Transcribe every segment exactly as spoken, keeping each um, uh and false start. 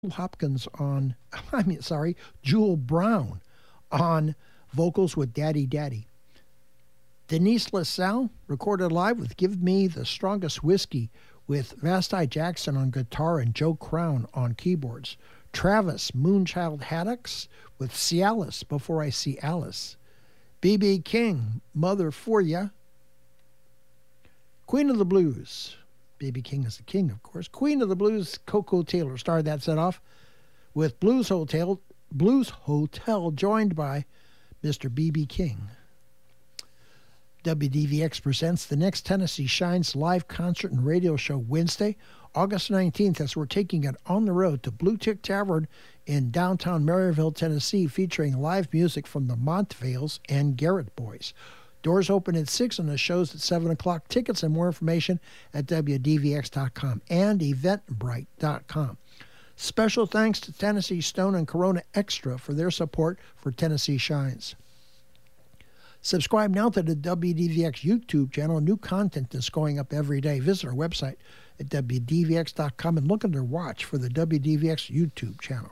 Hopkins on, I mean, sorry, Jewel Brown on vocals with Daddy Daddy. Denise LaSalle recorded live with Give Me the Strongest Whiskey with Vasti Jackson on guitar and Joe Crown on keyboards. Travis Moonchild Haddocks with Cialis, Before I See Alice. B B King, Mother For Ya. Queen of the Blues. B B King is the king, of course. Queen of the Blues, Coco Taylor started that set off with Blues Hotel, Blues Hotel joined by Mister B B King. W D V X presents the next Tennessee Shines live concert and radio show Wednesday, August nineteenth, as we're taking it on the road to Blue Tick Tavern in downtown Maryville, Tennessee, featuring live music from the Montvales and Garrett Boys. Doors open at six and the show's at seven o'clock. Tickets and more information at W D V X dot com and eventbrite dot com. Special thanks to Tennessee Stone and Corona Extra for their support for Tennessee Shines. Subscribe now to the W D V X YouTube channel. New content is going up every day. Visit our website at W D V X dot com and look under Watch for the W D V X YouTube channel.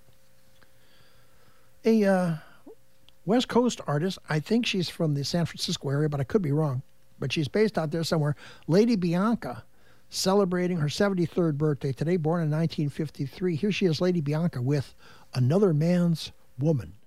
A uh, West Coast artist, I think she's from the San Francisco area, but I could be wrong. But she's based out there somewhere. Lady Bianca, celebrating her seventy-third birthday today, born in nineteen fifty-three. Here she is, Lady Bianca, with Another Man's Woman.